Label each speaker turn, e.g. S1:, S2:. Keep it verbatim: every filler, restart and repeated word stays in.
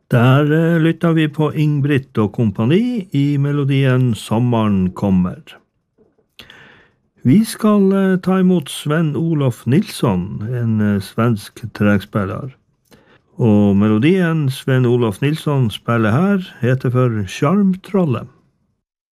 S1: Der eh, lytter vi på Ingbritt og kompani i melodien Sommeren kommer. Vi skal eh, ta imot Sven Olof Nilsson, en eh, svensk träspelare. Og melodien Sven Olof Nilsson spiller her heter for Charmtrollet.